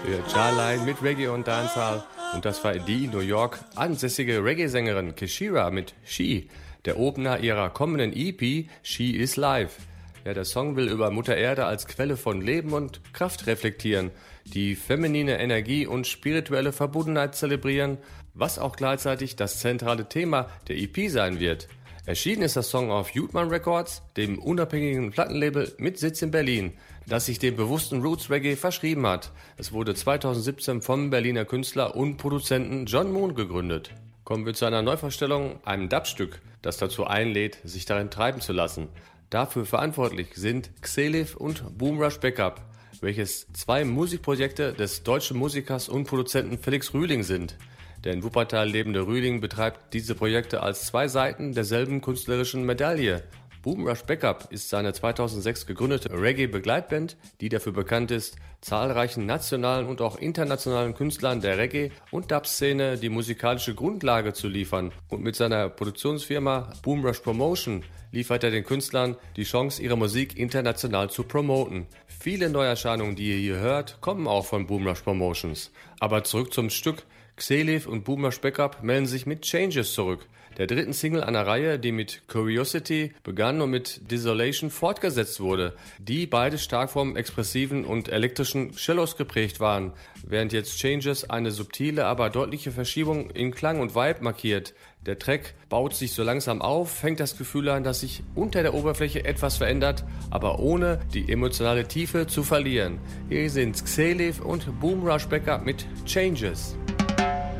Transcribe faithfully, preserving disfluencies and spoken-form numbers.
Für Charline mit Reggae und Dancehall. Und das war die in New York ansässige Reggae-Sängerin Keshira mit She, der Opener ihrer kommenden E P She is Life. Ja, der Song will über Mutter Erde als Quelle von Leben und Kraft reflektieren, die feminine Energie und spirituelle Verbundenheit zelebrieren, was auch gleichzeitig das zentrale Thema der E P sein wird. Erschienen ist das Song auf Jutman Records, dem unabhängigen Plattenlabel mit Sitz in Berlin, das sich dem bewussten Roots Reggae verschrieben hat. Es wurde zweitausendsiebzehn vom Berliner Künstler und Produzenten John Moon gegründet. Kommen wir zu einer Neuvorstellung, einem Dubstück, das dazu einlädt, sich darin treiben zu lassen. Dafür verantwortlich sind Xelif und Boomrush Backup, welches zwei Musikprojekte des deutschen Musikers und Produzenten Felix Rühling sind. Der in Wuppertal lebende Rühling betreibt diese Projekte als zwei Seiten derselben künstlerischen Medaille. Boomrush Backup ist seine zweitausendsechs gegründete Reggae-Begleitband, die dafür bekannt ist, zahlreichen nationalen und auch internationalen Künstlern der Reggae- und Dub-Szene die musikalische Grundlage zu liefern. Und mit seiner Produktionsfirma Boomrush Promotion liefert er den Künstlern die Chance, ihre Musik international zu promoten. Viele Neuerscheinungen, die ihr hier hört, kommen auch von Boomrush Promotions. Aber zurück zum Stück. Xelif und Boomrush Backup melden sich mit Changes zurück, der dritten Single einer Reihe, die mit Curiosity begann und mit Desolation fortgesetzt wurde, die beide stark vom expressiven und elektrischen Cellos geprägt waren, während jetzt Changes eine subtile, aber deutliche Verschiebung in Klang und Vibe markiert. Der Track baut sich so langsam auf, fängt das Gefühl an, dass sich unter der Oberfläche etwas verändert, aber ohne die emotionale Tiefe zu verlieren. Hier sind Xelif und Boomrush Backup mit Changes.